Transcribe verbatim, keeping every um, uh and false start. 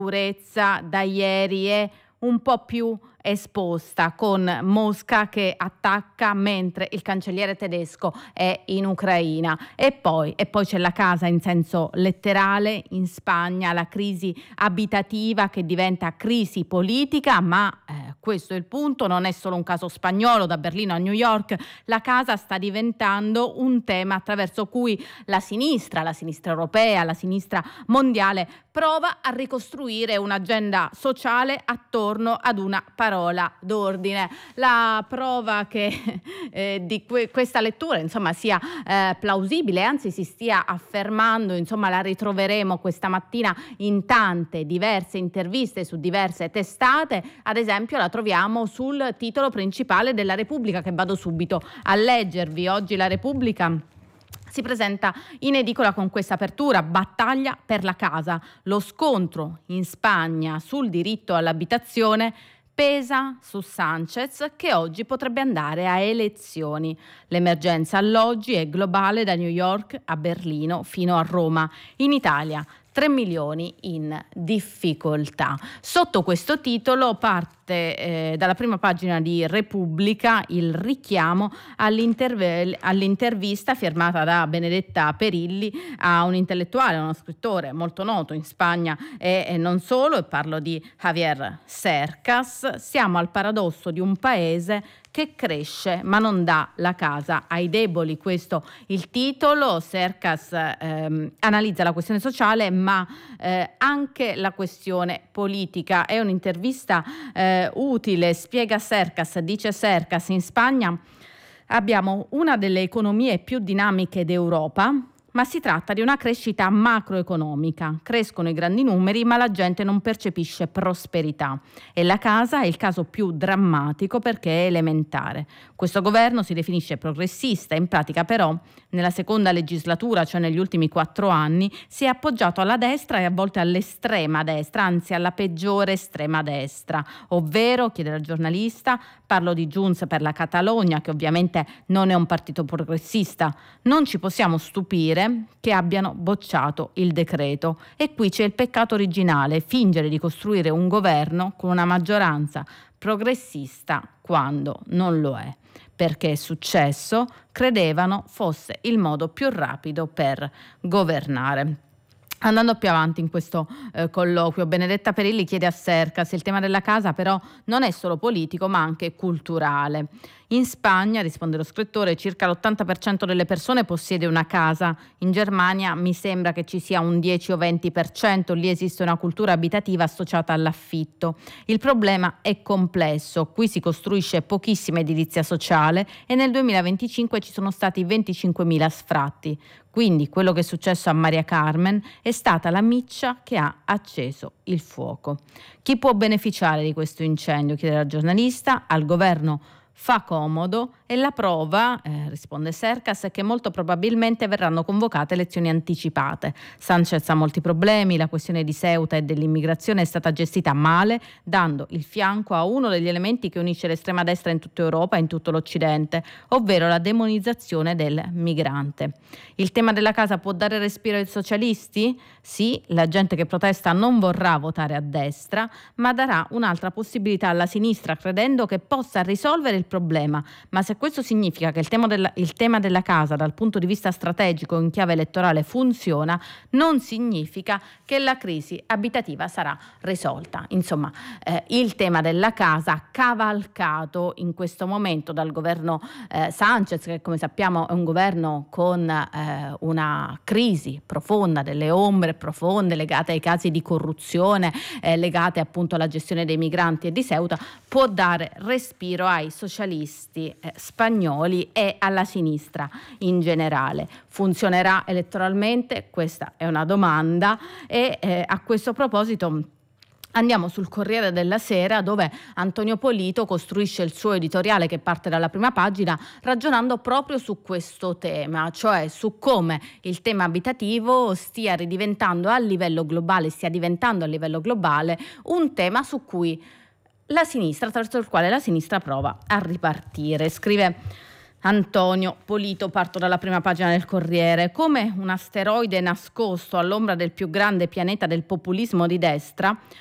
sicurezza da ieri è un po' più esposta, con Mosca che attacca mentre il cancelliere tedesco è in Ucraina. E poi, e poi c'è la casa in senso letterale in Spagna, la crisi abitativa che diventa crisi politica, ma eh, questo è il punto, non è solo un caso spagnolo, da Berlino a New York, la casa sta diventando un tema attraverso cui la sinistra, la sinistra europea, la sinistra mondiale prova a ricostruire un'agenda sociale attorno ad una parola d'ordine. La prova che eh, di que- questa lettura insomma sia eh, plausibile, anzi si stia affermando, insomma la ritroveremo questa mattina in tante diverse interviste su diverse testate. Ad esempio la troviamo sul titolo principale della Repubblica, che vado subito a leggervi. Oggi la Repubblica si presenta in edicola con questa apertura: battaglia per la casa. Lo scontro in Spagna sul diritto all'abitazione pesa su Sánchez, che oggi potrebbe andare a elezioni. L'emergenza alloggi è globale, da New York a Berlino fino a Roma. In Italia tre milioni in difficoltà. Sotto questo titolo parte eh, dalla prima pagina di Repubblica il richiamo all'interv- all'intervista firmata da Benedetta Perilli a un intellettuale, uno scrittore molto noto in Spagna e, e non solo, e parlo di Javier Cercas. Siamo al paradosso di un paese che cresce ma non dà la casa ai deboli, questo il titolo. Cercas ehm, analizza la questione sociale ma eh, anche la questione politica. È un'intervista eh, utile, spiega Cercas, dice Cercas: in Spagna abbiamo una delle economie più dinamiche d'Europa, ma si tratta di una crescita macroeconomica. Crescono i grandi numeri, ma la gente non percepisce prosperità. E la casa è il caso più drammatico perché è elementare. Questo governo si definisce progressista, in pratica però nella seconda legislatura, cioè negli ultimi quattro anni, si è appoggiato alla destra e a volte all'estrema destra, anzi alla peggiore estrema destra. Ovvero, chiede la giornalista, parlo di Junts per la Catalogna, che ovviamente non è un partito progressista. Non ci possiamo stupire che abbiano bocciato il decreto. E qui c'è il peccato originale: fingere di costruire un governo con una maggioranza progressista quando non lo è. Perché è successo, credevano fosse il modo più rapido per governare. Andando più avanti in questo eh, colloquio, Benedetta Perilli chiede a Cercas: il tema della casa però non è solo politico ma anche culturale. In Spagna, risponde lo scrittore, circa l'ottanta per cento delle persone possiede una casa. In Germania mi sembra che ci sia un dieci o venti per cento. Lì esiste una cultura abitativa associata all'affitto. Il problema è complesso. Qui si costruisce pochissima edilizia sociale e nel duemilaventicinque ci sono stati venticinquemila sfratti. Quindi quello che è successo a Maria Carmen è stata la miccia che ha acceso il fuoco. Chi può beneficiare di questo incendio? Chiede la giornalista. Al governo fa comodo e la prova, eh, risponde Cercas, è che molto probabilmente verranno convocate elezioni anticipate. Sánchez ha molti problemi, la questione di Ceuta e dell'immigrazione è stata gestita male, dando il fianco a uno degli elementi che unisce l'estrema destra in tutta Europa e in tutto l'Occidente, ovvero la demonizzazione del migrante. Il tema della casa può dare respiro ai socialisti? Sì, la gente che protesta non vorrà votare a destra, ma darà un'altra possibilità alla sinistra, credendo che possa risolvere il problema. Ma se questo significa che il tema, della, il tema della casa dal punto di vista strategico in chiave elettorale funziona, non significa che la crisi abitativa sarà risolta. Insomma, eh, il tema della casa cavalcato in questo momento dal governo eh, Sánchez, che come sappiamo è un governo con eh, una crisi profonda, delle ombre profonde legate ai casi di corruzione, eh, legate appunto alla gestione dei migranti e di Ceuta, può dare respiro ai socialisti eh, spagnoli e alla sinistra in generale. Funzionerà elettoralmente? Questa è una domanda e eh, a questo proposito andiamo sul Corriere della Sera, dove Antonio Polito costruisce il suo editoriale che parte dalla prima pagina ragionando proprio su questo tema, cioè su come il tema abitativo stia ridiventando a livello globale, stia diventando a livello globale un tema su cui la sinistra, attraverso il quale la sinistra prova a ripartire. Scrive Antonio Polito, parto dalla prima pagina del Corriere. Come un asteroide nascosto all'ombra del più grande pianeta del populismo di destra,